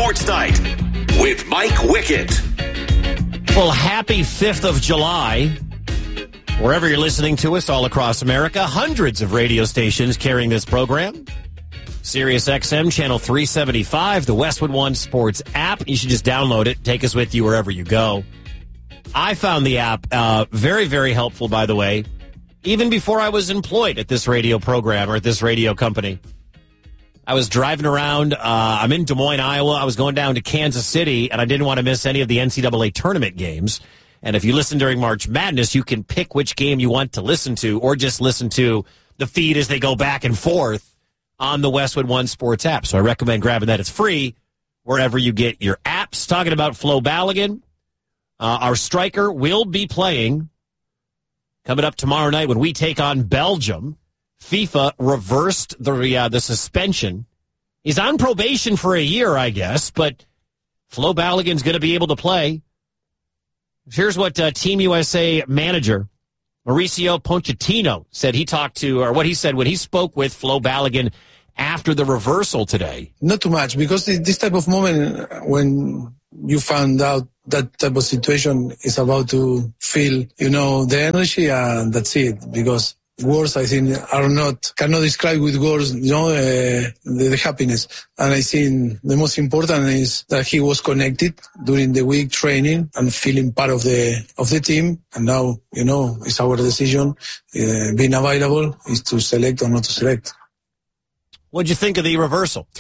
Sports Night with Mike Wickett. Well, happy 5th of July. Wherever you're listening to us all across America, hundreds of radio stations carrying this program. Sirius XM, channel 375, the Westwood One Sports app. You should just download it. Take us with you wherever you go. I found the app very, very helpful, by the way, even before I was employed at this radio program or at this radio company. I was driving around. I'm in Des Moines, Iowa. I was going down to Kansas City, and I didn't want to miss any of the NCAA tournament games. And if you listen during March Madness, you can pick which game you want to listen to or just listen to the feed as they go back and forth on the Westwood One Sports app. So I recommend grabbing that. It's free wherever you get your apps. Talking about Flo Balogun, our striker will be playing coming up tomorrow night when we take on Belgium. FIFA reversed the suspension. He's on probation for a year, I guess, but Flo Balogun's going to be able to play. Here's what Team USA manager Mauricio Pochettino said what he said when he spoke with Flo Balogun after the reversal today. Not too much, because this type of moment when you found out that type of situation is about to feel, the energy, and that's it. Because words, I think, cannot describe with words, the happiness. And I think the most important is that he was connected during the week training and feeling part of the team. And now, it's our decision, being available, is to select or not to select. What'd you think of the reversal?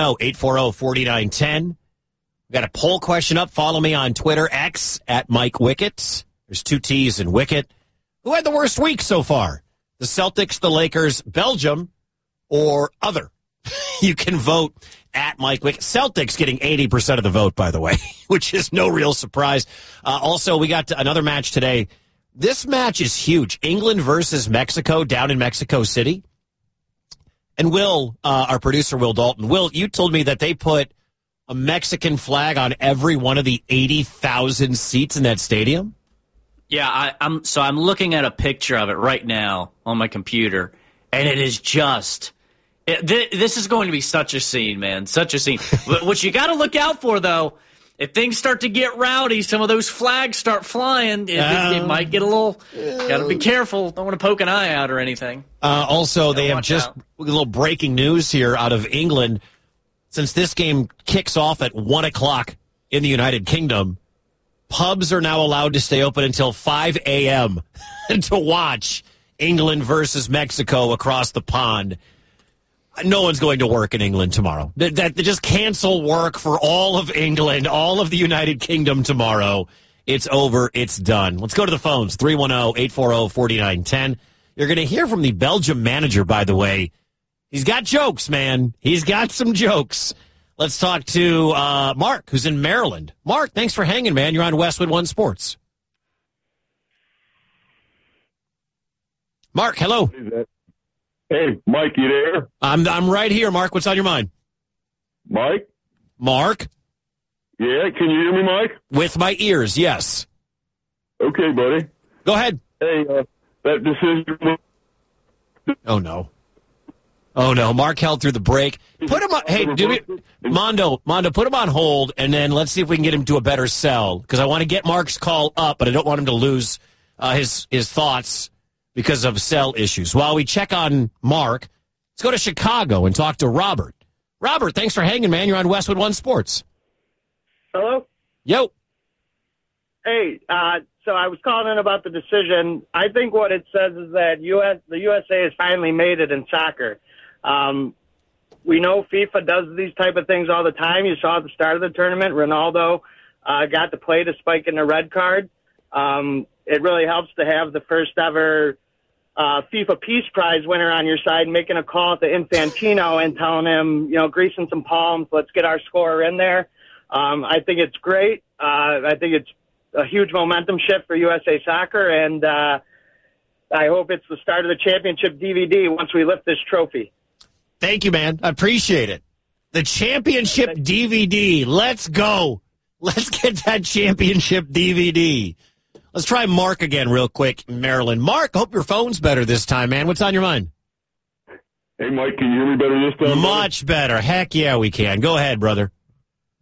310-840-4910. We've got a poll question up. Follow me on Twitter, X, at Mike Wickett. There's 2 T's in Wickett. Who had the worst week so far? The Celtics, the Lakers, Belgium, or other? You can vote at Mike Wickett. Celtics getting 80% of the vote, by the way, which is no real surprise. Also, we got another match today. This match is huge. England versus Mexico down in Mexico City. And Will, our producer, Will Dalton. Will, you told me that they put a Mexican flag on every one of the 80,000 seats in that stadium? Yeah, I'm looking at a picture of it right now on my computer, and it is just this is going to be such a scene, man, such a scene. What you got to look out for, though, if things start to get rowdy, some of those flags start flying, it might get a little. Got to be careful. Don't want to poke an eye out or anything. Also, they have just a little breaking news here out of England. Since this game kicks off at 1 o'clock in the United Kingdom, pubs are now allowed to stay open until 5 a.m. to watch England versus Mexico across the pond. No one's going to work in England tomorrow. They just cancel work for all of England, all of the United Kingdom tomorrow. It's over. It's done. Let's go to the phones. 310-840-4910. You're going to hear from the Belgium manager, by the way. He's got jokes, man. He's got some jokes. Let's talk to Mark, who's in Maryland. Mark, thanks for hanging, man. You're on Westwood One Sports. Mark, hello. Hey, Mike, you there? I'm right here, Mark. What's on your mind? Mike? Mark? Yeah, can you hear me, Mike? With my ears, yes. Okay, buddy. Go ahead. Hey, that decision... Oh, no. Oh, no. Mark held through the break. Put him on. Hey, Mondo, put him on hold, and then let's see if we can get him to a better sell, because I want to get Mark's call up, but I don't want him to lose his thoughts because of cell issues. While we check on Mark, let's go to Chicago and talk to Robert. Robert, thanks for hanging, man. You're on Westwood One Sports. Hello? Yo. Hey, so I was calling in about the decision. I think what it says is that the USA has finally made it in soccer. We know FIFA does these type of things all the time. You saw at the start of the tournament, Ronaldo got to play despite getting a red card. It really helps to have the first ever FIFA Peace Prize winner on your side, making a call to Infantino and telling him, greasing some palms, let's get our scorer in there. I think it's great. I think it's a huge momentum shift for USA Soccer, and I hope it's the start of the championship DVD once we lift this trophy. Thank you, man. I appreciate it. The championship DVD. Let's go. Let's get that championship DVD. Let's try Mark again real quick in Maryland. Mark, hope your phone's better this time, man. What's on your mind? Hey, Mike, can you hear me better this time? Much better. Heck yeah, we can. Go ahead, brother.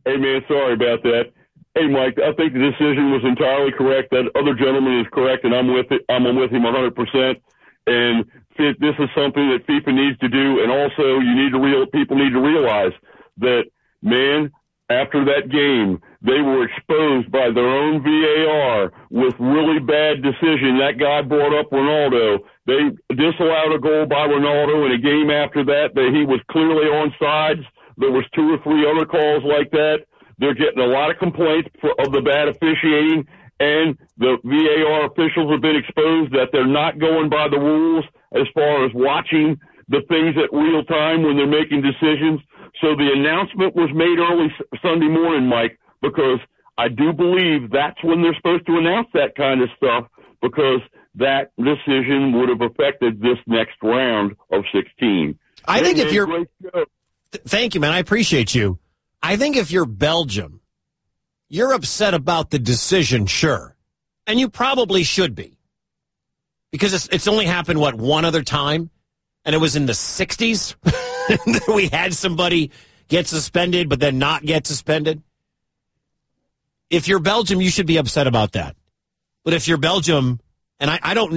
Hey, man, sorry about that. Hey, Mike, I think the decision was entirely correct. That other gentleman is correct, and I'm with it. I'm with him 100%. And this is something that FIFA needs to do. And also, people need to realize that, man, after that game, they were exposed by their own VAR with really bad decision. That guy brought up Ronaldo. They disallowed a goal by Ronaldo in a game after that he was clearly onside. There was 2 or 3 other calls like that. They're getting a lot of complaints of the bad officiating, and the VAR officials have been exposed that they're not going by the rules as far as watching the things at real time when they're making decisions. So the announcement was made early Sunday morning, Mike, because I do believe that's when they're supposed to announce that kind of stuff, because that decision would have affected this next round of 16. I think if you're... Thank you, man. I appreciate you. I think if you're Belgium, you're upset about the decision, sure. And you probably should be. Because it's only happened, one other time? And it was in the 60s? We had somebody get suspended but then not get suspended. If you're Belgium, you should be upset about that. But if you're Belgium, and I don't